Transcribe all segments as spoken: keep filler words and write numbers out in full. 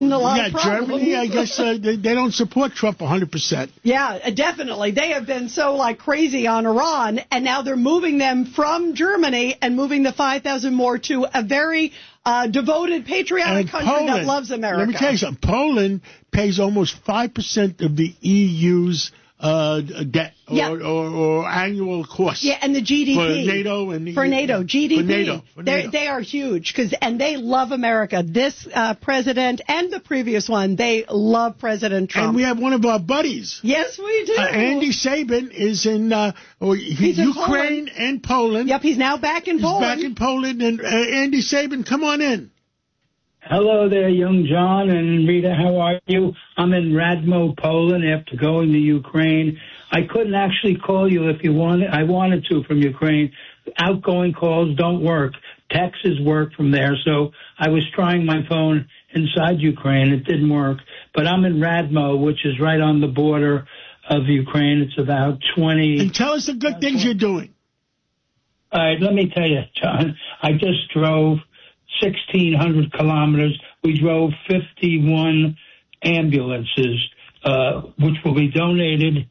A lot yeah, of problems. Germany, I guess uh, they, they don't support Trump one hundred percent. Yeah, definitely. They have been so, like, crazy on Iran, and now they're moving them from Germany and moving the five thousand more to a very uh, devoted, patriotic And country Poland, that loves America. Let me tell you something. Poland pays almost five percent of the E U's uh, debt or, yeah. or, or annual cost. Yeah, and the G D P. For NATO. and the, For NATO, G D P. For NATO. For NATO. They are huge, cause, and they love America. This uh, president and the previous one, they love President Trump. And we have one of our buddies. Yes, we do. Uh, Andy Sabin is in, uh, he's in Ukraine Poland. and Poland. Yep, he's now back in he's Poland. back in Poland. And uh, Andy Sabin, come on in. Hello there, young John and Rita. How are you? I'm in Radmo, Poland, after going to Ukraine. I couldn't actually call you if you wanted. I wanted to from Ukraine. Outgoing calls don't work. Texts work from there. So I was trying my phone inside Ukraine. It didn't work. But I'm in Radmo, which is right on the border of Ukraine. It's about twenty. And tell us the good things you're doing. All right, let me tell you, John. I just drove sixteen hundred kilometers. We drove fifty-one ambulances, uh, which will be donated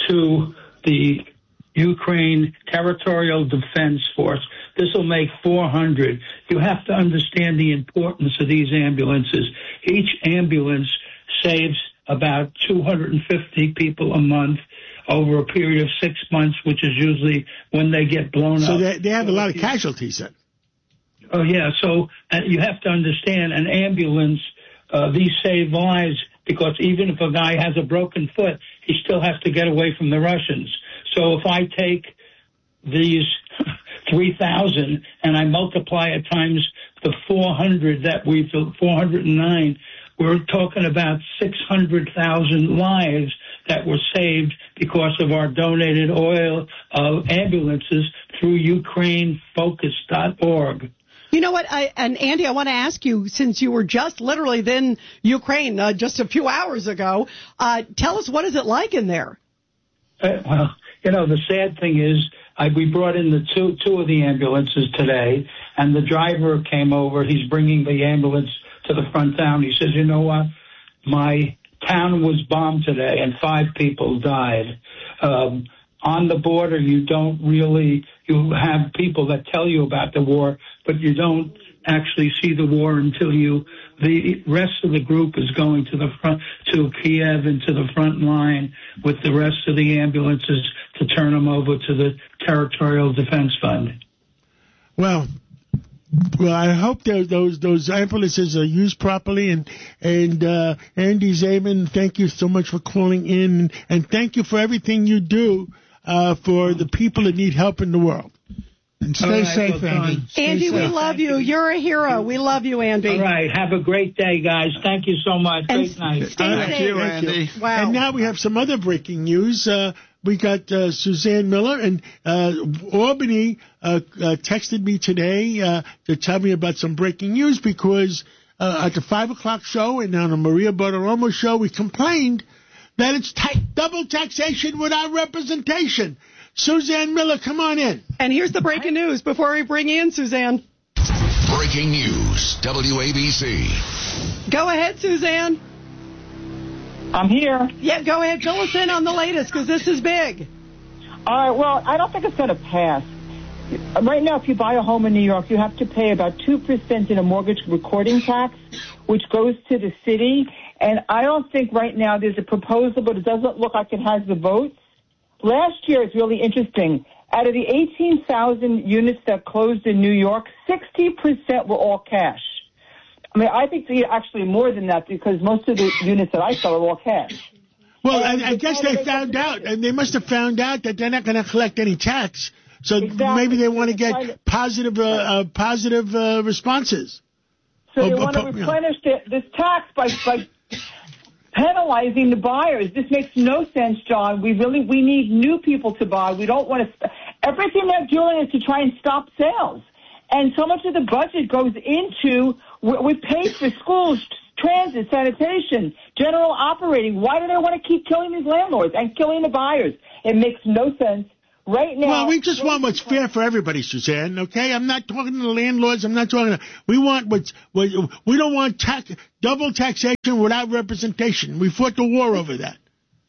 to the Ukraine Territorial Defense Force. This will make four hundred. You have to understand the importance of these ambulances. Each ambulance saves about two hundred fifty people a month over a period of six months, which is usually when they get blown so up. So they, they have a lot of casualties then. Oh, yeah. So uh, you have to understand an ambulance, uh, these save lives because even if a guy has a broken foot, he still has to get away from the Russians. So if I take these three thousand and I multiply it times the four hundred that we've, four hundred nine, we're talking about six hundred thousand lives that were saved because of our donated oil uh, ambulances through Ukraine Focus dot org. You know what, I, and Andy, I want to ask you, since you were just literally in Ukraine uh, just a few hours ago, uh, tell us, what is it like in there? Uh, well, you know, the sad thing is I, we brought in the two, two of the ambulances today, and the driver came over. He's bringing the ambulance to the front town. He says, you know what, my town was bombed today, and five people died. Um, on the border, you don't really, you have people that tell you about the war, but you don't actually see the war until you, the rest of the group is going to the front, to Kiev and to the front line with the rest of the ambulances to turn them over to the Territorial Defense Fund. Well, well, I hope those those, those ambulances are used properly. And and uh, Andy Zabin, thank you so much for calling in, and thank you for everything you do uh, for the people that need help in the world. And stay right, safe, well, Andy. Stay Andy, safe. we love you. You're a hero. We love you, Andy. All right. Have a great day, guys. Thank you so much. And Great night. stay Thank safe. you, Andy. Wow. And now we have some other breaking news. Uh, we got uh, Suzanne Miller, and uh, Albany uh, uh, texted me today uh, to tell me about some breaking news because uh, at the five o'clock show and on the Maria Bartiromo show, we complained that it's ta- double taxation without representation. Suzanne Miller, come on in. And here's the breaking news before we bring you in, Suzanne. Breaking news, W A B C. Go ahead, Suzanne. I'm here. Yeah, go ahead. Fill us in on the latest, because this is big. All right, well, I don't think it's going to pass. Right now, if you buy a home in New York, you have to pay about two percent in a mortgage recording tax, which goes to the city. And I don't think right now there's a proposal, but it doesn't look like it has the votes. Last year is really interesting. Out of the eighteen thousand units that closed in New York, sixty percent were all cash. I mean, I think actually more than that because most of the units that I sell are all cash. Well, And I, I guess they found out, and they must have found out that they're not going to collect any tax. So Exactly. maybe they want to They're trying get to- positive, uh, uh, positive uh, responses. So Oh, they but- want to but, yeah. replenish the, this tax by, by penalizing the buyers. This makes no sense, John. We really we need new people to buy. We don't want to. Everything they're doing is to try and stop sales. And so much of the budget goes into we, we pay for schools, transit, sanitation, general operating. Why do they want to keep killing these landlords and killing the buyers? It makes no sense. right now. Well, we just want what's fair for everybody, Suzanne, okay? I'm not talking to the landlords. I'm not talking to... We want what's... What, we don't want tax, double taxation without representation. We fought the war over that.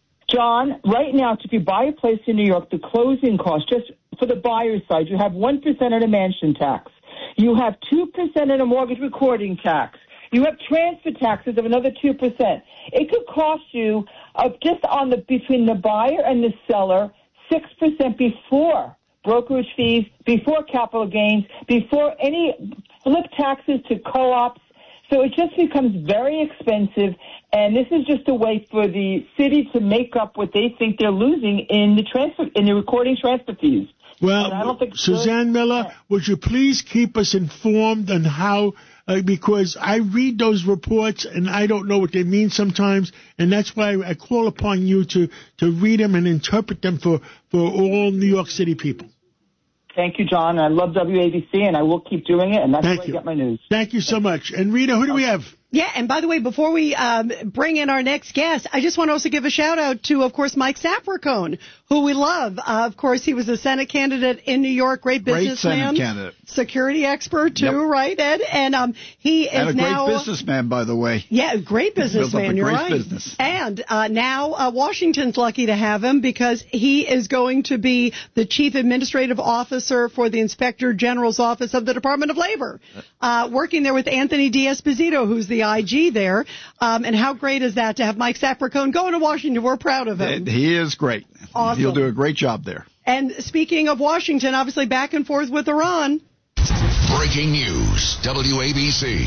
John, right now, if you buy a place in New York, the closing cost, just for the buyer's side, you have one percent of the mansion tax. You have two percent of the mortgage recording tax. You have transfer taxes of another two percent. It could cost you, uh, just on the between the buyer and the seller, six percent before brokerage fees, before capital gains, before any flip taxes to co-ops. So it just becomes very expensive, and this is just a way for the city to make up what they think they're losing in the transfer in the recording transfer fees. Well, I don't think Suzanne Miller, would you please keep us informed on how, uh, because I read those reports and I don't know what they mean sometimes, and that's why I call upon you to, to read them and interpret them for, for all New York City people. Thank you, John. I love W A B C, and I will keep doing it, and that's Thank where you. I get my news. Thank you so much. And Rita, who do we have? Yeah, and by the way, before we um, bring in our next guest, I just want to also give a shout-out to, of course, Mike Sapricone, who we love. Uh, of course, he was a Senate candidate in New York, great businessman. Great Senate candidate. Security expert, too, Yep. right, Ed? And um, he is and a now... great businessman, by the way. Yeah, great businessman, you're great right. Business. And uh, now uh, Washington's lucky to have him because he is going to be the chief administrative officer for the Inspector General's Office of the Department of Labor, uh, working there with Anthony D'Esposito, who's the I G there. Um, and how great is that to have Mike Sapricone going to Washington? We're proud of him. He is great. Awesome. He'll do a great job there. And speaking of Washington, obviously back and forth with Iran. Breaking news, W A B C.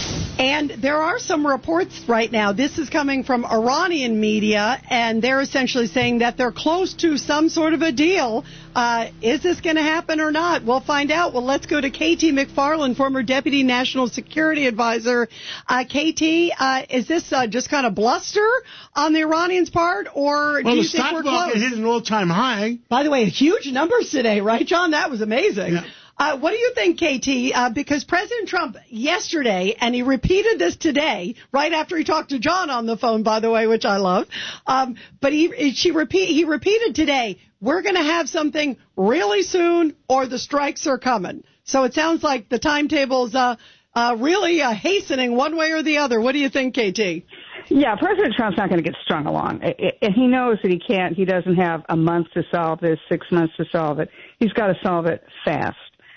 And there are some reports right now. This is coming from Iranian media, and they're essentially saying that they're close to some sort of a deal. Uh, is this going to happen or not? We'll find out. Well, let's go to K T McFarland, former Deputy National Security Advisor. Uh, K T, uh, is this uh, just kind of bluster on the Iranians' part, or Well, do you the think stock we're market close? hit an all-time high. By the way, huge numbers today, right, John? That was amazing. Yeah. Uh, what do you think, K T? Uh, because President Trump yesterday, and he repeated this today, right after he talked to John on the phone, by the way, which I love. Um, but he she repeat he repeated today, we're going to have something really soon, or the strikes are coming. So it sounds like the timetable's uh, uh, really uh, hastening one way or the other. What do you think, K T? Yeah, President Trump's not going to get strung along. And he knows that he can't. He doesn't have a month to solve this, six months to solve it. He's got to solve it fast.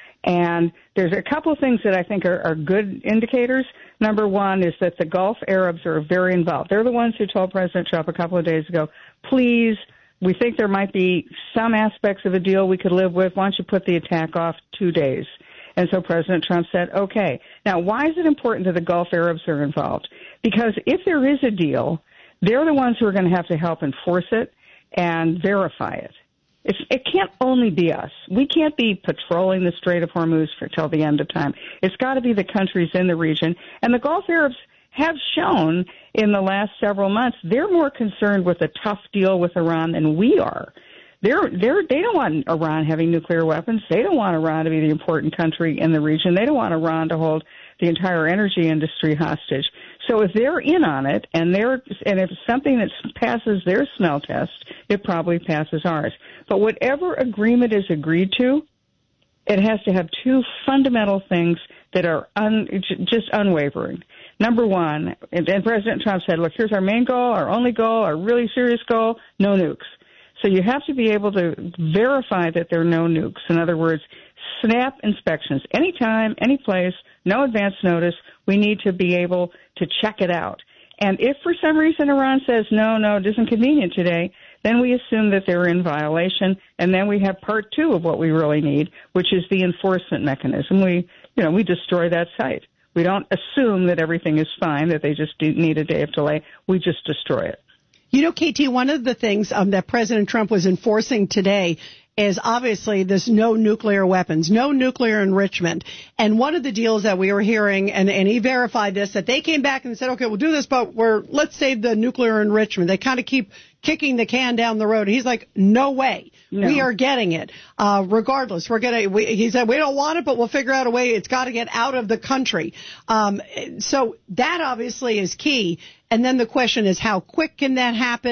And there's a couple of things that I think are, are good indicators. Number one is that the Gulf Arabs are very involved. They're the ones who told President Trump a couple of days ago, please, we think there might be some aspects of a deal we could live with. Why don't you put the attack off two days? And so President Trump said, okay. Now, why is it important that the Gulf Arabs are involved? Because if there is a deal, they're the ones who are going to have to help enforce it and verify it. It's, it can't only be us. We can't be patrolling the Strait of Hormuz for till the end of time. It's got to be the countries in the region. And the Gulf Arabs have shown in the last several months they're more concerned with a tough deal with Iran than we are. They're, they're, they don't want Iran having nuclear weapons. They don't want Iran to be the important country in the region. They don't want Iran to hold the entire energy industry hostage. So if they're in on it, and they're and if it's something that passes their smell test, it probably passes ours. But whatever agreement is agreed to, it has to have two fundamental things that are un, just unwavering. Number one, and President Trump said, look, here's our main goal, our only goal, our really serious goal, no nukes. So you have to be able to verify that there are no nukes. In other words, snap inspections. Anytime, any place, no advance notice, we need to be able to check it out. And if for some reason Iran says, no, no, it isn't convenient today, then we assume that they're in violation, and then we have part two of what we really need, which is the enforcement mechanism. We, you know, we destroy that site. We don't assume that everything is fine, that they just need a day of delay. We just destroy it. You know, K T, one of the things um, that President Trump was enforcing today is obviously this no nuclear weapons, no nuclear enrichment. And one of the deals that we were hearing, and, and he verified this, that they came back and said, okay, we'll do this, but we're, let's save the nuclear enrichment. They kind of keep kicking the can down the road. He's like, no way. No. We are getting it. Uh, regardless, we're going to, he said, we don't want it, but we'll figure out a way. It's got to get out of the country. Um, so that obviously is key. And then the question is, how quick can that happen?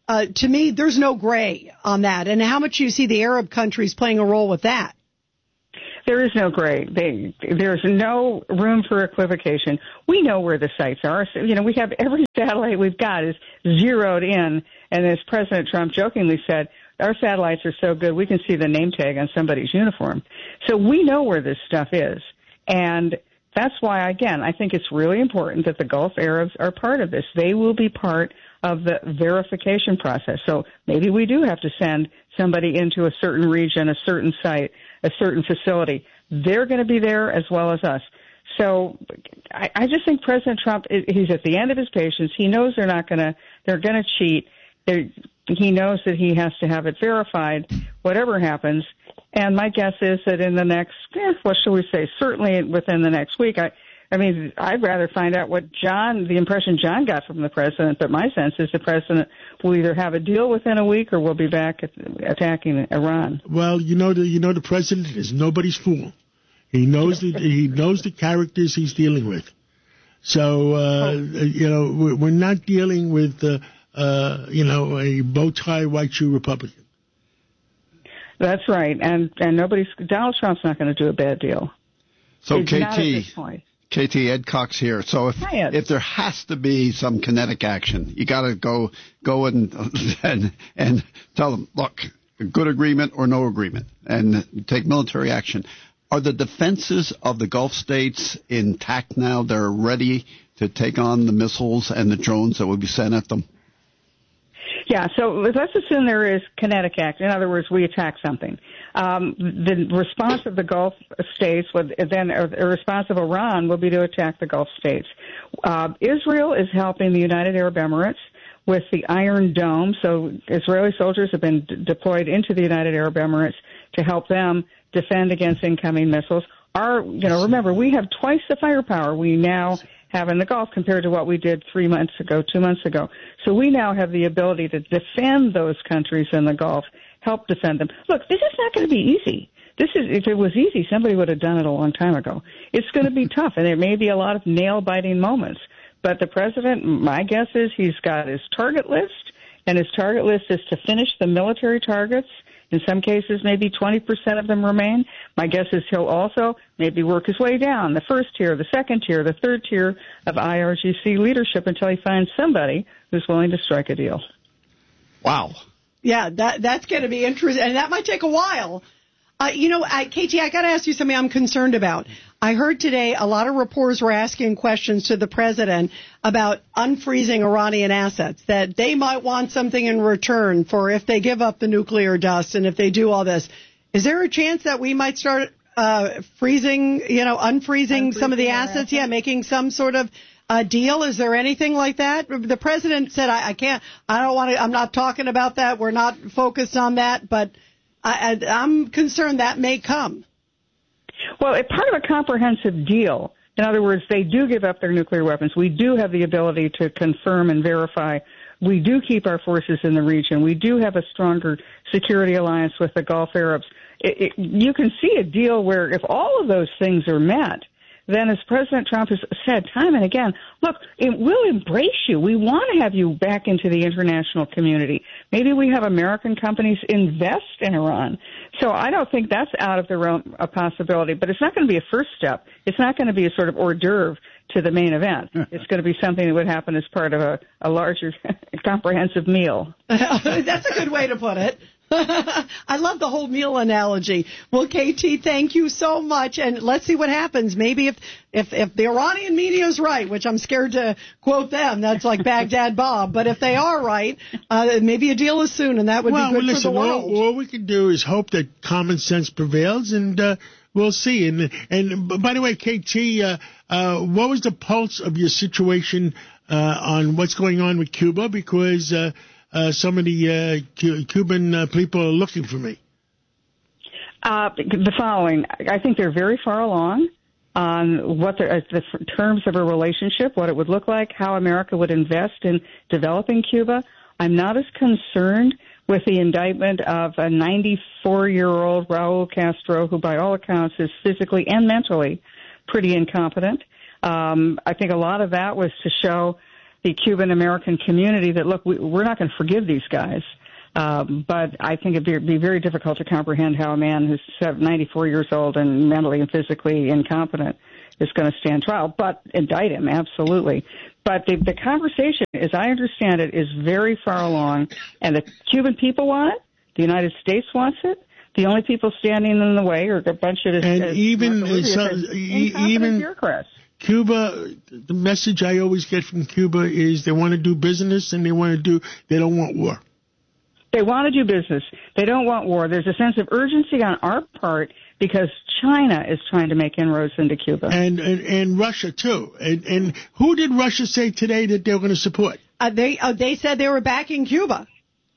uh, to me, there's no gray on that. And how much do you see the Arab countries playing a role with that? There is no gray. They, there's no room for equivocation. We know where the sites are. So, you know, we have every satellite we've got is zeroed in. And as President Trump jokingly said, our satellites are so good we can see the name tag on somebody's uniform. So we know where this stuff is. And that's why, again, I think it's really important that the Gulf Arabs are part of this. They will be part of the verification process. So maybe we do have to send somebody into a certain region, a certain site, a certain facility. They're going to be there as well as us. So I, I just think President Trump, he's at the end of his patience. He knows they're not going to, they're going to cheat. They're, he knows that he has to have it verified, whatever happens. And my guess is that in the next, eh, what shall we say, certainly within the next week, I, I mean, I'd rather find out what John, the impression John got from the president, but my sense is the president will either have a deal within a week or we'll be back at, attacking Iran. Well, you know, the, you know, the president is nobody's fool. He knows the, he knows the characters he's dealing with. So, uh, oh. you know, we're, we're not dealing with, uh, uh, you know, a bow tie, white shoe Republican. That's right. And, and nobody's, Donald Trump's not going to do a bad deal. So, He's K T. not at this point. K T, Ed Cox here. So if Hi, Ed. if there has to be some kinetic action, you got to go go and, and and tell them, look, good agreement or no agreement, and take military action. Are the defenses of the Gulf states intact now? They're ready to take on the missiles and the drones that would be sent at them? Yeah, so let's assume there is kinetic act. In other words, we attack something. Um, the response of the Gulf states, would then a response of Iran will be to attack the Gulf states. Uh, Israel is helping the United Arab Emirates with the Iron Dome. So Israeli soldiers have been d- deployed into the United Arab Emirates to help them defend against incoming missiles. Our, you know, remember, we have twice the firepower we now have in the Gulf compared to what we did three months ago, two months ago. So we now have the ability to defend those countries in the Gulf, help defend them. Look, this is not going to be easy. This is, if it was easy, somebody would have done it a long time ago. It's going to be tough, and there may be a lot of nail-biting moments. But the president, my guess is he's got his target list, and his target list is to finish the military targets. In some cases, maybe twenty percent of them remain. My guess is he'll also maybe work his way down the first tier, the second tier, the third tier of I R G C leadership until he finds somebody who's willing to strike a deal. Wow. Yeah, that that's going to be interesting, and that might take a while. Uh, you know, I, K T, I got to ask you something I'm concerned about. I heard today a lot of reporters were asking questions to the president about unfreezing Iranian assets, that they might want something in return for if they give up the nuclear dust and if they do all this. Is there a chance that we might start uh, freezing, you know, unfreezing, unfreezing some of the assets? assets? Yeah, making some sort of uh, deal. Is there anything like that? The president said, I, I can't, I don't want to, I'm not talking about that. We're not focused on that, but I, I, I'm concerned that may come. Well, it's part of a comprehensive deal. In other words, they do give up their nuclear weapons. We do have the ability to confirm and verify. We do keep our forces in the region. We do have a stronger security alliance with the Gulf Arabs. It, it, you can see a deal where if all of those things are met, then as President Trump has said time and again, look, it, we'll embrace you. We want to have you back into the international community. Maybe we have American companies invest in Iran. So I don't think that's out of the realm of possibility, but it's not going to be a first step. It's not going to be a sort of hors d'oeuvre to the main event. It's going to be something that would happen as part of a, a larger comprehensive meal. That's a good way to put it. I love the whole meal analogy. Well, K T, thank you so much, and let's see what happens. Maybe if if, if the Iranian media is right, which I'm scared to quote them, that's like Baghdad Bob, but if they are right, uh, maybe a deal is soon, and that would well, be good well, listen, for the world. All, all we can do is hope that common sense prevails, and uh, we'll see. And and by the way, K T, uh, uh, what was the pulse of your situation uh, on what's going on with Cuba? Because uh, Uh, some of the uh, C- Cuban uh, people are looking for me. Uh, the following. I think they're very far along on what the, uh, the terms of a relationship, what it would look like, how America would invest in developing Cuba. I'm not as concerned with the indictment of a ninety-four-year-old Raul Castro, who by all accounts is physically and mentally pretty incompetent. Um, I think a lot of that was to show the Cuban-American community that, look, we, we're not going to forgive these guys. Um, but I think it'd be, be very difficult to comprehend how a man who's ninety-four years old and mentally and physically incompetent is going to stand trial. But indict him, absolutely. But the, the conversation, as I understand it, is very far along, and the Cuban people want it. The United States wants it. The only people standing in the way are a bunch of and uh, even uh, so, even bureaucrats. Cuba. The message I always get from Cuba is they want to do business and they want to do. They don't want war. They want to do business. They don't want war. There's a sense of urgency on our part because China is trying to make inroads into Cuba. And and, and Russia, too. And, and who did Russia say today that they were going to support? Uh, they uh, they said they were backing Cuba.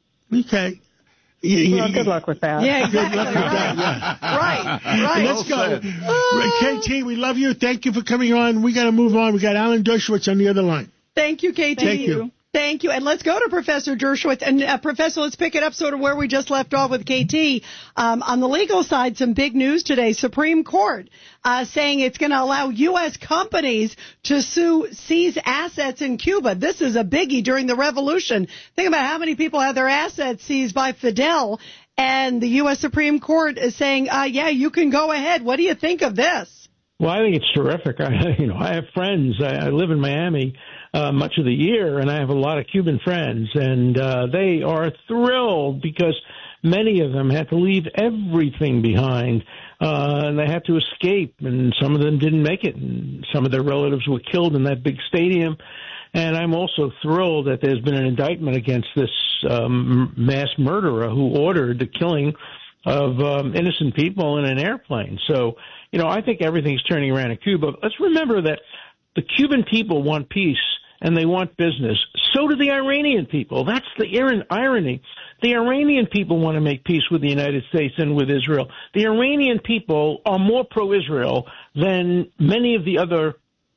Okay. Well, good luck with that. Yeah, exactly. Good luck with that, yeah. Right, right. Let's go. Uh, K T, we love you. Thank you for coming on. We got to move on. We got Alan Dershowitz on the other line. Thank you, K T. Thank you. Thank you. And let's go to Professor Dershowitz. And, uh, Professor, let's pick it up sort of where we just left off with K T. Um, on the legal side, some big news today. Supreme Court uh, saying it's going to allow U S companies to sue, seize assets in Cuba. This is a biggie during the revolution. Think about how many people had their assets seized by Fidel. And the U S Supreme Court is saying, uh, yeah, you can go ahead. What do you think of this? Well, I think it's terrific. I, you know, I have friends. I, I live in Miami uh, much of the year, and I have a lot of Cuban friends, and uh, they are thrilled because many of them had to leave everything behind, uh, and they had to escape, and some of them didn't make it, and some of their relatives were killed in that big stadium. And I'm also thrilled that there's been an indictment against this um, mass murderer who ordered the killing of um, innocent people in an airplane. So, you know, I think everything's turning around in Cuba. Let's remember that the Cuban people want peace and they want business. So do the Iranian people. That's the irony. The Iranian people want to make peace with the United States and with Israel. The Iranian people are more pro-Israel than many of the other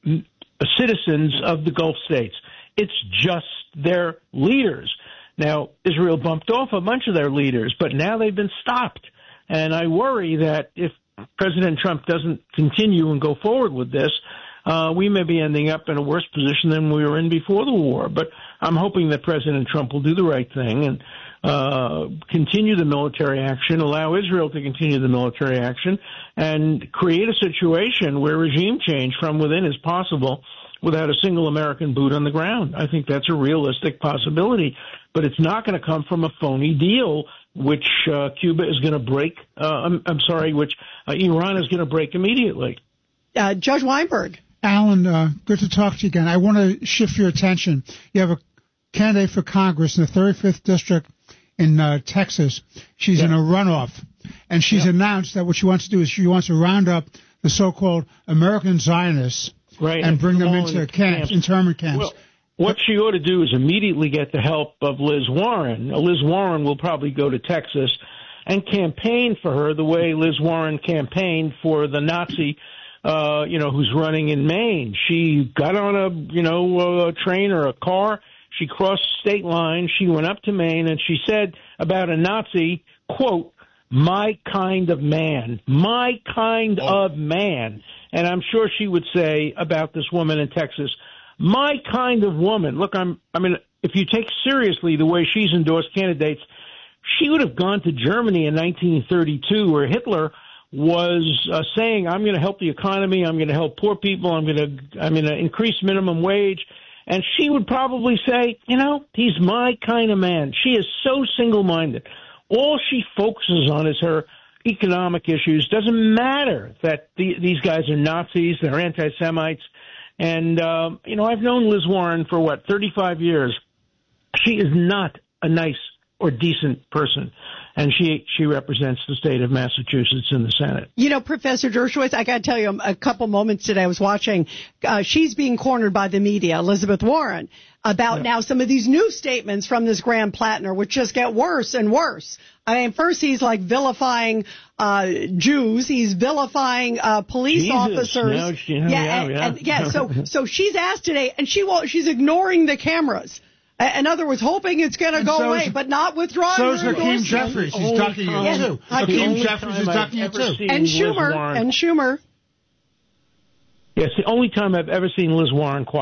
citizens of the Gulf states. It's just their leaders. Now, Israel bumped off a bunch of their leaders, but now they've been stopped. And I worry that if President Trump doesn't continue and go forward with this, uh, we may be ending up in a worse position than we were in before the war. But I'm hoping that President Trump will do the right thing and uh, continue the military action, allow Israel to continue the military action, and create a situation where regime change from within is possible without a single American boot on the ground. I think that's a realistic possibility, but it's not going to come from a phony deal, which uh, Cuba is going to break. Uh, I'm, I'm sorry, which uh, Iran is going to break immediately. Uh, Judge Weinberg. Alan, uh, good to talk to you again. I want to shift your attention. You have a candidate for Congress in the thirty-fifth District in uh, Texas. She's yeah. in a runoff, and she's yeah. announced that what she wants to do is she wants to round up the so-called American Zionists right, and, and bring them into the camps, camps, internment camps. Well, what she ought to do is immediately get the help of Liz Warren. Liz Warren will probably go to Texas and campaign for her the way Liz Warren campaigned for the Nazi Uh, you know, who's running in Maine. She got on a, you know, a train or a car. She crossed state lines. She went up to Maine and she said about a Nazi, quote, my kind of man, my kind oh. of man. And I'm sure she would say about this woman in Texas, my kind of woman. Look, I'm, I mean, if you take seriously the way she's endorsed candidates, she would have gone to Germany in nineteen thirty-two where Hitler was uh, saying, I'm going to help the economy, I'm going to help poor people, I'm going to I'm going to increase minimum wage. And she would probably say, you know, he's my kind of man. She is so single-minded. All she focuses on is her economic issues. Doesn't matter that the, these guys are Nazis, they're anti-Semites. And, um, you know, I've known Liz Warren for, what, thirty-five years. She is not a nice or decent person. And she she represents the state of Massachusetts in the Senate. You know, Professor Dershowitz, I got to tell you, a couple moments today I was watching, uh, she's being cornered by the media, Elizabeth Warren, about yeah. now some of these new statements from this Graham Plattner, which just get worse and worse. I mean, first he's like vilifying uh Jews, he's vilifying uh police Jesus. officers. No, she, yeah, yeah, yeah, and, yeah. And, yeah. So so she's asked today, and she will she's ignoring the cameras. In other words, hoping it's going to go so away, but not withdrawing so her Hakeem Jeffries. He's ducking you, yes. too. Hakeem Jeffries is ducking you, too. And Schumer. And Schumer. Yes, the only time I've ever seen Liz Warren quiet.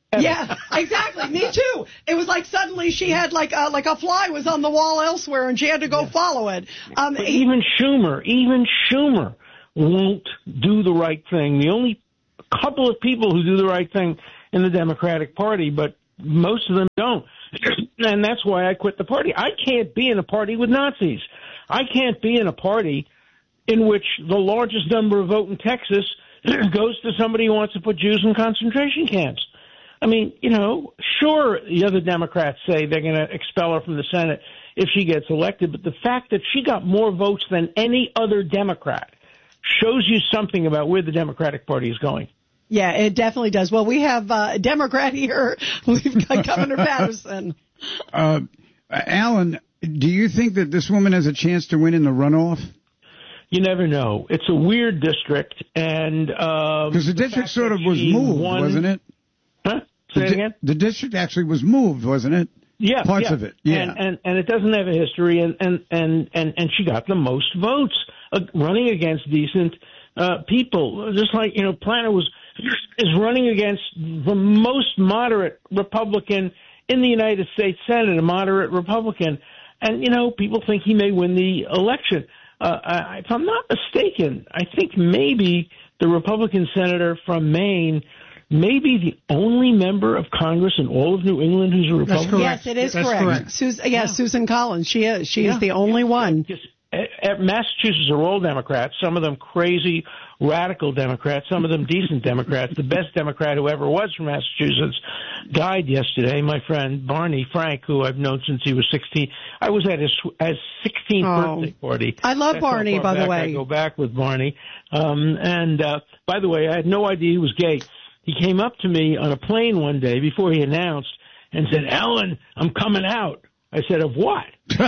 Ever. Yeah, exactly. Me too. It was like suddenly she had like a, like a fly was on the wall elsewhere, and she had to go yeah. follow it. Um, but even Schumer, even Schumer won't do the right thing. The only couple of people who do the right thing in the Democratic Party, but most of them don't. And that's why I quit the party. I can't be in a party with Nazis. I can't be in a party in which the largest number of vote in Texas goes to somebody who wants to put Jews in concentration camps. I mean, you know, sure, the other Democrats say they're going to expel her from the Senate if she gets elected, but the fact that she got more votes than any other Democrat shows you something about where the Democratic Party is going. Yeah, it definitely does. Well, we have uh, a Democrat here. We've got Governor Patterson. Uh, Alan, do you think that this woman has a chance to win in the runoff? You never know. It's a weird district, and because um, the, the district sort of was moved, won, wasn't it? Huh? Say the, it again. The district actually was moved, wasn't it? Yeah, parts yeah. of it. Yeah, and, and and it doesn't have a history, and and and and, and she got the most votes uh, running against decent uh, people. Just like you know, Planner was is running against the most moderate Republican in the United States Senate, a moderate Republican, and you know, people think he may win the election. Uh, I, if I'm not mistaken, I think maybe the Republican senator from Maine may be the only member of Congress in all of New England who's a Republican. Yes, it is That's correct. correct. Susan, yeah, yeah, Susan Collins. She is. She yeah. is the only one. Just, uh, Massachusetts are all Democrats. Some of them crazy, radical Democrats. Some of them decent Democrats. The best Democrat who ever was from Massachusetts died yesterday. My friend Barney Frank, who I've known since he was sixteen. I was at his, his sixteenth oh. birthday party. I love That's Barney, by back the way. I go back with Barney. Um, and uh, by the way, I had no idea he was gay. He came up to me on a plane one day before he announced and said, "Alan, I'm coming out." I said, "Of what?" No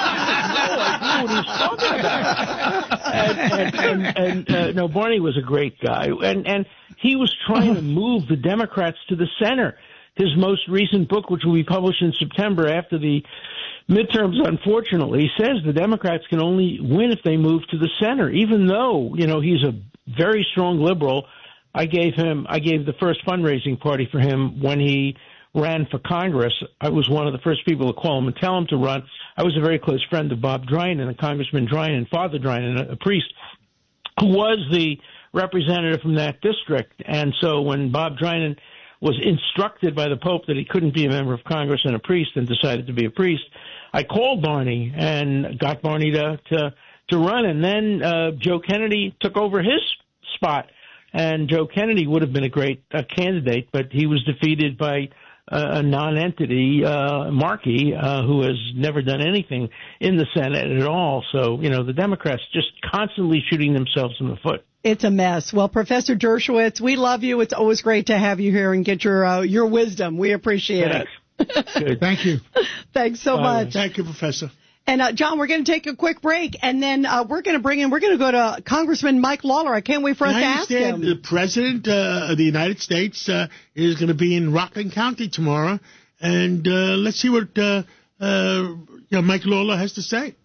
idea what he's talking about. And, and, and, and uh, no, Barney was a great guy, and and he was trying to move the Democrats to the center. His most recent book, which will be published in September after the midterms, unfortunately, says the Democrats can only win if they move to the center. Even though you know he's a very strong liberal, I gave him I gave the first fundraising party for him when he ran for Congress. I was one of the first people to call him and tell him to run. I was a very close friend of Bob Drinan, and Congressman Drinan, Father Drinan, a priest, who was the representative from that district. And so when Bob Drinan was instructed by the Pope that he couldn't be a member of Congress and a priest and decided to be a priest, I called Barney and got Barney to, to, to run. And then uh, Joe Kennedy took over his spot. And Joe Kennedy would have been a great uh, candidate, but he was defeated by a non-entity, uh, Markey, uh, who has never done anything in the Senate at all. So, you know, the Democrats just constantly shooting themselves in the foot. It's a mess. Well, Professor Dershowitz, we love you. It's always great to have you here and get your uh, your wisdom. We appreciate Thanks. it. Good. Thank you. Thanks so Bye. much. Thank you, Professor. And, uh, John, we're going to take a quick break, and then uh, we're going to bring in, we're going to go to Congressman Mike Lawler. I can't wait for us I to ask understand him. the President uh, of the United States uh, is going to be in Rockland County tomorrow, and uh, let's see what uh, uh, you know, Mike Lawler has to say.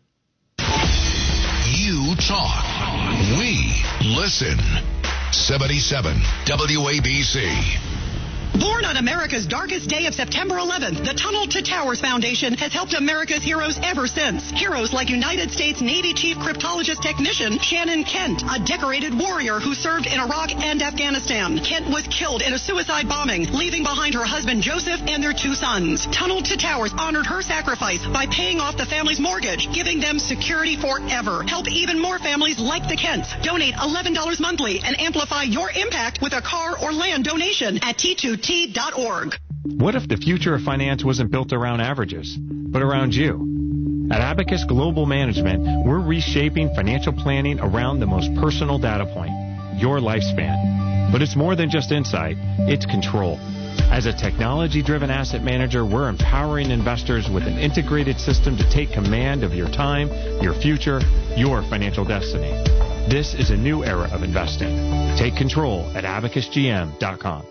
You talk. We listen. seventy-seven W A B C. Born on America's darkest day of September eleventh, the Tunnel to Towers Foundation has helped America's heroes ever since. Heroes like United States Navy Chief Cryptologist Technician Shannon Kent, a decorated warrior who served in Iraq and Afghanistan. Kent was killed in a suicide bombing, leaving behind her husband Joseph and their two sons. Tunnel to Towers honored her sacrifice by paying off the family's mortgage, giving them security forever. Help even more families like the Kents. Donate eleven dollars monthly and amplify your impact with a car or land donation at T two T dot org. What if the future of finance wasn't built around averages, but around you? At Abacus Global Management, we're reshaping financial planning around the most personal data point, your lifespan. But it's more than just insight, it's control. As a technology-driven asset manager, we're empowering investors with an integrated system to take command of your time, your future, your financial destiny. This is a new era of investing. Take control at abacus g m dot com.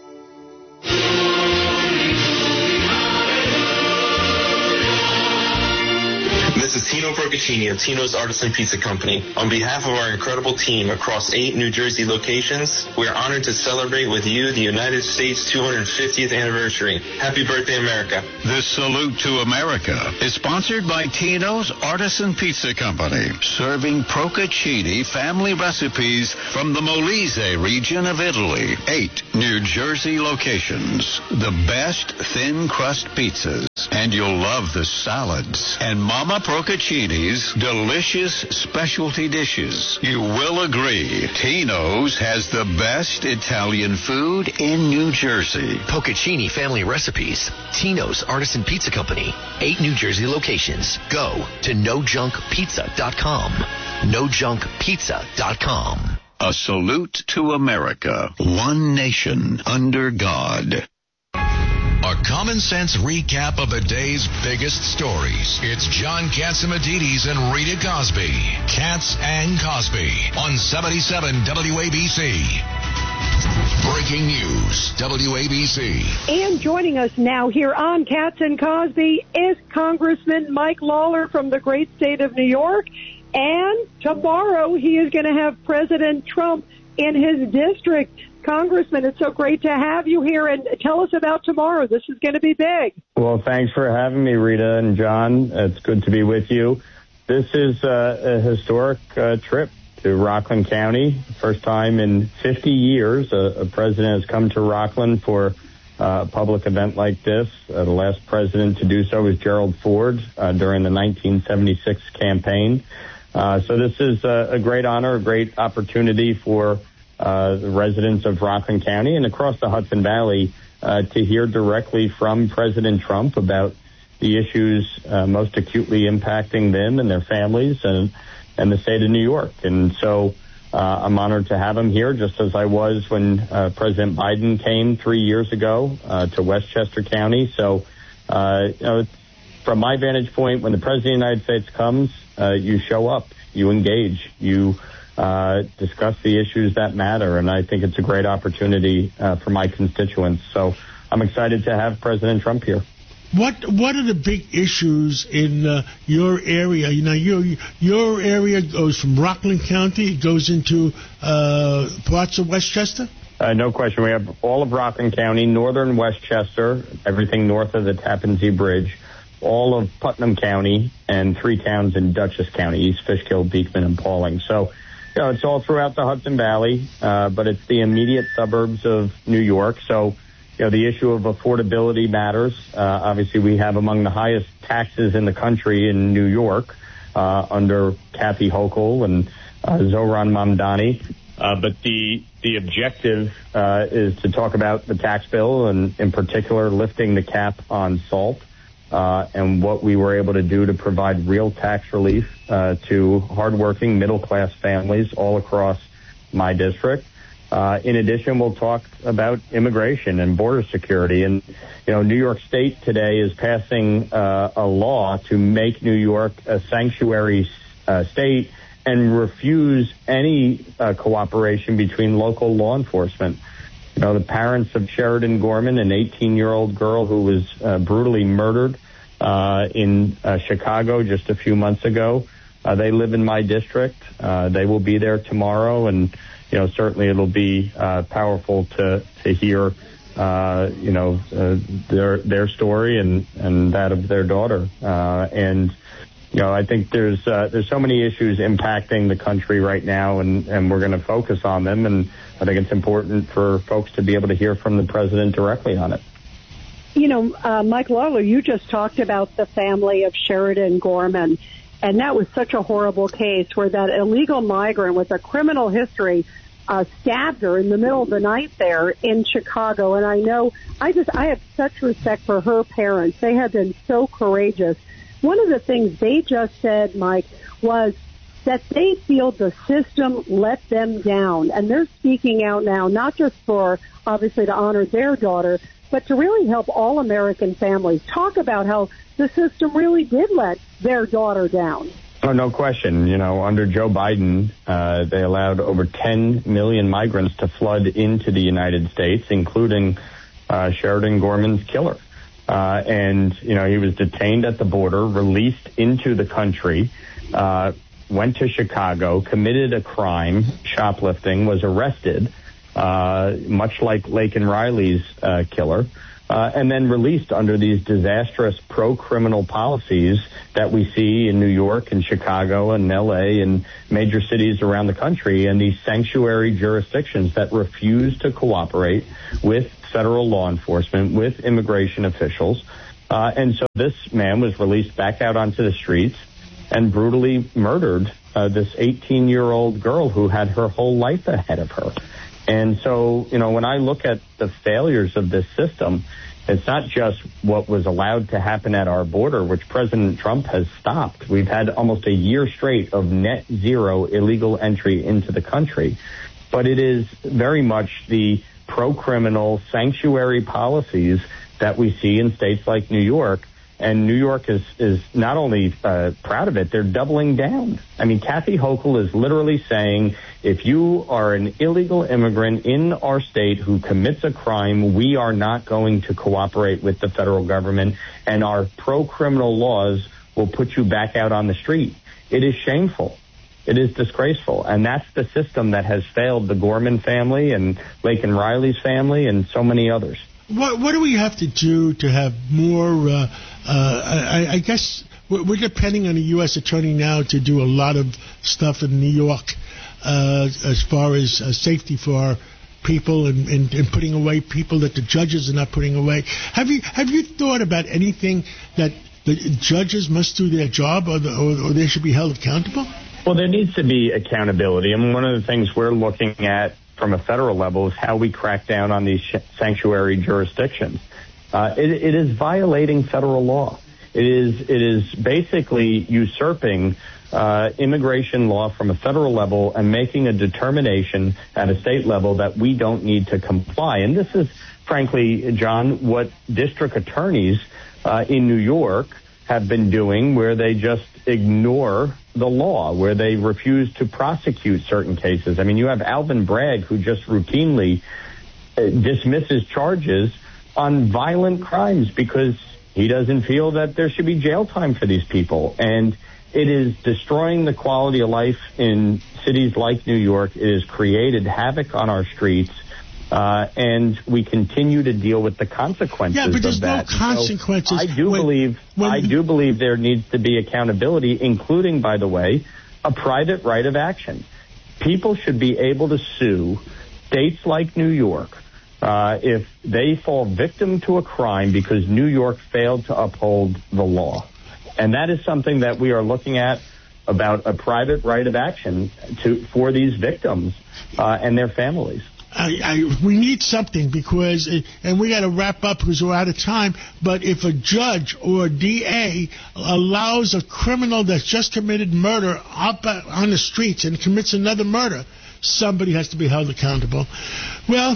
This is Tino Tino Procaccini of Tino's Artisan Pizza Company. On behalf of our incredible team across eight New Jersey locations, we are honored to celebrate with you the United States two hundred fiftieth anniversary. Happy birthday, America. This salute to America is sponsored by Tino's Artisan Pizza Company, serving Procaccini family recipes from the Molise region of Italy. Eight New Jersey locations. The best thin crust pizzas. And you'll love the salads. And Mama Procaccini's delicious specialty dishes. You will agree, Tino's has the best Italian food in New Jersey. Procaccini family recipes. Tino's Artisan Pizza Company. Eight New Jersey locations. Go to no junk pizza dot com. no junk pizza dot com. A salute to America. One nation under God. A common sense recap of the day's biggest stories. It's John Catsimatidis and Rita Cosby. Katz and Cosby on seventy-seven W A B C. Breaking news, W A B C. And joining us now here on Katz and Cosby is Congressman Mike Lawler from the great state of New York. And tomorrow he is going to have President Trump in his district. Congressman, it's so great to have you here, and tell us about tomorrow. This is going to be big. Well, thanks for having me, Rita and John. It's good to be with you. This is uh, a historic uh, trip to Rockland County. First time in fifty years a, a president has come to Rockland for uh, a public event like this. Uh, the last president to do so was Gerald Ford uh, during the nineteen seventy-six campaign. Uh, so this is a, a great honor, a great opportunity for Uh, the residents of Rockland County and across the Hudson Valley uh, to hear directly from President Trump about the issues uh, most acutely impacting them and their families and, and the state of New York. And so uh, I'm honored to have him here, just as I was when uh, President Biden came three years ago uh, to Westchester County. So, uh, you know, from my vantage point, when the President of the United States comes, uh, you show up, you engage, you Uh, discuss the issues that matter, and I think it's a great opportunity uh, for my constituents. So I'm excited to have President Trump here. What What are the big issues in uh, your area? You know, your your area goes from Rockland County, it goes into uh, parts of Westchester? Uh, no question. We have all of Rockland County, northern Westchester, everything north of the Tappan Zee Bridge, all of Putnam County, and three towns in Dutchess County, East Fishkill, Beekman, and Pauling. So, you know, it's all throughout the Hudson Valley, uh, but it's the immediate suburbs of New York. So, you know, the issue of affordability matters. Uh, obviously, we have among the highest taxes in the country in New York uh, under Kathy Hochul and uh, Zohran Mamdani. Uh, but the the objective uh, is to talk about the tax bill and, in particular, lifting the cap on salt. Uh, and what we were able to do to provide real tax relief uh, to hardworking middle-class families all across my district. Uh, in addition, we'll talk about immigration and border security. And, you know, New York State today is passing uh, a law to make New York a sanctuary uh, state and refuse any uh, cooperation between local law enforcement. You know, the parents of Sheridan Gorman, an eighteen-year-old girl who was uh, brutally murdered uh, in uh, Chicago just a few months ago, uh, they live in my district. Uh, they will be there tomorrow, and, you know, certainly it'll be uh, powerful to to hear, uh, you know, uh, their their story and, and that of their daughter. Uh, and, you know, I think there's uh, there's so many issues impacting the country right now, and, and we're going to focus on them. And I think it's important for folks to be able to hear from the president directly on it. You know, uh, Mike Lawler, you just talked about the family of Sheridan Gorman, and that was such a horrible case where that illegal migrant with a criminal history uh, stabbed her in the middle of the night there in Chicago. And I know, I just, I have such respect for her parents. They have been so courageous. One of the things they just said, Mike, was that they feel the system let them down. And they're speaking out now, not just for, obviously, to honor their daughter, but to really help all American families. Talk about how the system really did let their daughter down. Oh, no question. You know, under Joe Biden, uh, they allowed over ten million migrants to flood into the United States, including uh, Sheridan Gorman's killer. Uh, and, you know, he was detained at the border, released into the country, uh, went to Chicago, committed a crime, shoplifting, was arrested, uh, much like Laken Riley's uh, killer, uh, and then released under these disastrous pro-criminal policies that we see in New York and Chicago and L A and major cities around the country, and these sanctuary jurisdictions that refuse to cooperate with federal law enforcement, with immigration officials. Uh, and so this man was released back out onto the streets and brutally murdered uh, this eighteen-year-old girl who had her whole life ahead of her. And so, you know, when I look at the failures of this system, it's not just what was allowed to happen at our border, which President Trump has stopped. We've had almost a year straight of net zero illegal entry into the country. But it is very much the pro-criminal sanctuary policies that we see in states like New York. And New York is, is not only uh, proud of it, they're doubling down. I mean, Kathy Hochul is literally saying, if you are an illegal immigrant in our state who commits a crime, we are not going to cooperate with the federal government, and our pro-criminal laws will put you back out on the street. It is shameful. It is disgraceful, and that's the system that has failed the Gorman family and Laken Riley's family and so many others. What, what do we have to do to have more, uh, uh, I, I guess we're depending on the U S attorney now to do a lot of stuff in New York uh, as far as uh, safety for our people and, and, and putting away people that the judges are not putting away. Have you have you thought about anything that the judges must do their job or, the, or, or they should be held accountable? Well, there needs to be accountability. I mean, one of the things we're looking at from a federal level is how we crack down on these sh- sanctuary jurisdictions. Uh, it, it is violating federal law. It is it is basically usurping uh, immigration law from a federal level and making a determination at a state level that we don't need to comply. And this is, frankly, John, what district attorneys uh, in New York have been doing, where they just ignore the law, where they refuse to prosecute certain cases. I mean, you have Alvin Bragg, who just routinely uh, dismisses charges on violent crimes because he doesn't feel that there should be jail time for these people. And it is destroying the quality of life in cities like New York. It has created havoc on our streets. Uh, and we continue to deal with the consequences yeah, but there's of that. no consequences. So I do when, believe when I do believe there needs to be accountability, including, by the way, a private right of action. People should be able to sue states like New York uh, if they fall victim to a crime because New York failed to uphold the law. And that is something that we are looking at, about a private right of action to for these victims uh, and their families. I, I, we need something because, uh, and we got to wrap up because we're out of time, but if a judge or a D A allows a criminal that's just committed murder up uh, on the streets and commits another murder, somebody has to be held accountable. Well,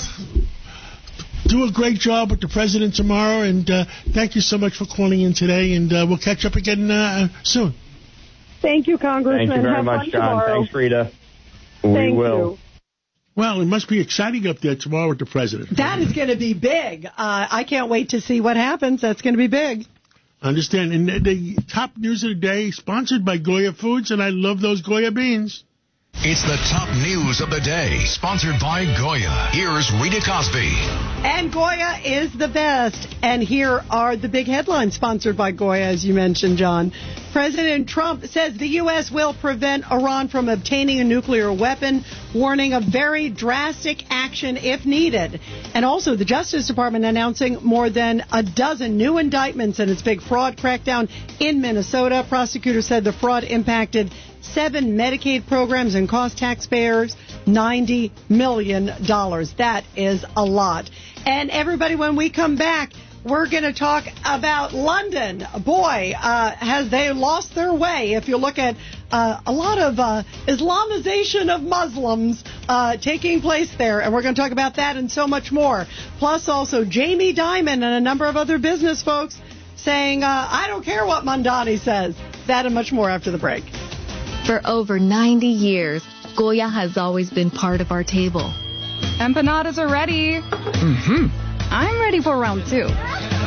do a great job with the president tomorrow, and uh, thank you so much for calling in today, and uh, we'll catch up again uh, soon. Thank you, Congressman. Thank you very Have much, fun John. tomorrow. Thanks, Rita. We Thank will. you. Well, it must be exciting up there tomorrow with the president. That is going to be big. Uh, I can't wait to see what happens. That's going to be big. Understand. And the, the top news of the day, sponsored by Goya Foods, and I love those Goya beans. It's the top news of the day, sponsored by Goya. Here's Rita Cosby. And Goya is the best. And here are the big headlines sponsored by Goya, as you mentioned, John. President Trump says the U S will prevent Iran from obtaining a nuclear weapon, warning of very drastic action if needed. And also the Justice Department announcing more than a dozen new indictments in its big fraud crackdown in Minnesota. Prosecutors said the fraud impacted seven Medicaid programs and cost taxpayers ninety million dollars. That is a lot. And everybody, when we come back, we're going to talk about London. Boy, uh, has they lost their way. If you look at uh, a lot of uh, Islamization of Muslims uh, taking place there. And we're going to talk about that and so much more. Plus also Jamie Dimon and a number of other business folks saying, uh, I don't care what Mondani says. That and much more after the break. For over ninety years, Goya has always been part of our table. Empanadas are ready. Mm-hmm. I'm ready for round two.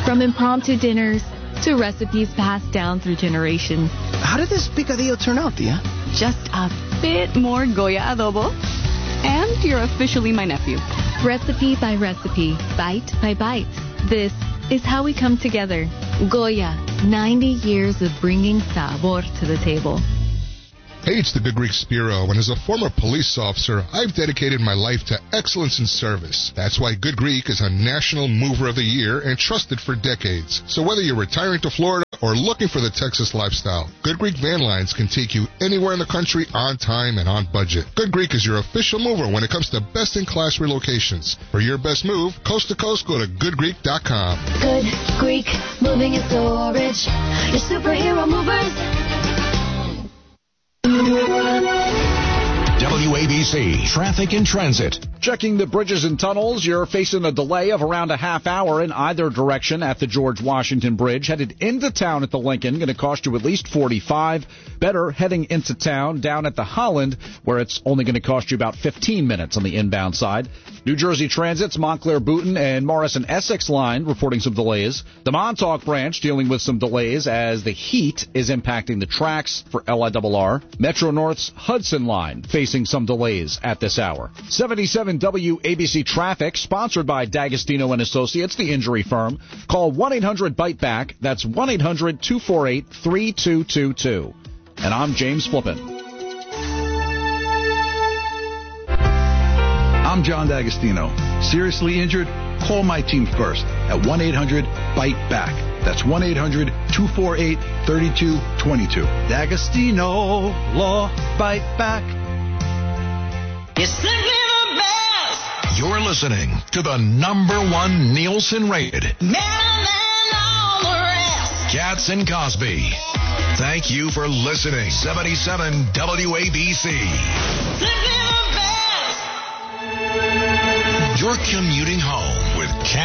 From impromptu dinners to recipes passed down through generations. How did this picadillo turn out, Tia? Just a bit more Goya adobo, and you're officially my nephew. Recipe by recipe, bite by bite. This is how we come together. Goya, ninety years of bringing sabor to the table. Hey, it's the Good Greek Spiro, and as a former police officer, I've dedicated my life to excellence in service. That's why Good Greek is a National Mover of the Year and trusted for decades. So whether you're retiring to Florida or looking for the Texas lifestyle, Good Greek Van Lines can take you anywhere in the country on time and on budget. Good Greek is your official mover when it comes to best-in-class relocations. For your best move, coast to coast, go to good greek dot com. Good Greek Moving and Storage, your superhero movers. W A B C Traffic and Transit. Checking the bridges and tunnels, you're facing a delay of around a half hour in either direction at the George Washington Bridge. Headed into town at the Lincoln, going to cost you at least forty-five. Better heading into town down at the Holland, where it's only going to cost you about fifteen minutes on the inbound side. New Jersey Transit's Montclair Booton and Morrison Essex line reporting some delays. The Montauk branch dealing with some delays as the heat is impacting the tracks for L I R R. Metro North's Hudson line facing some delays at this hour. seventy-seven W A B C Traffic, sponsored by D'Agostino and Associates, the injury firm. Call one eight hundred bite back. That's one eight hundred two four eight three two two two. And I'm James Flippin. I'm John D'Agostino. Seriously injured? Call my team first at one eight hundred bite back. That's one eight hundred two four eight three two two two. D'Agostino Law Bite Back. It's simply the best. You're listening to the number one Nielsen rated Man and all the rest. Katz and Cosby. Thank you for listening. seventy-seven W A B C. Simply the best. You're commuting home.